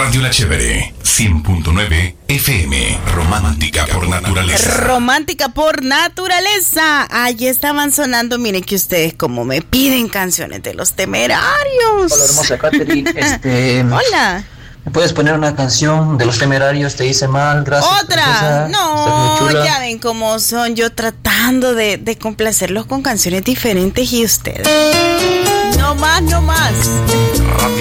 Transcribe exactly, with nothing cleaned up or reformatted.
Radio La Chévere, cien punto nueve F M, romántica por naturaleza. Romántica por naturaleza. Allí estaban sonando, miren que ustedes como me piden canciones de Los Temerarios. Hola, hermosa Catherine. Este, Hola. ¿Me puedes poner una canción de Los Temerarios? Te hice mal, gracias. Otra. Princesa. No, ya ven cómo son. Yo tratando de, de complacerlos con canciones diferentes y ustedes. No más, no más.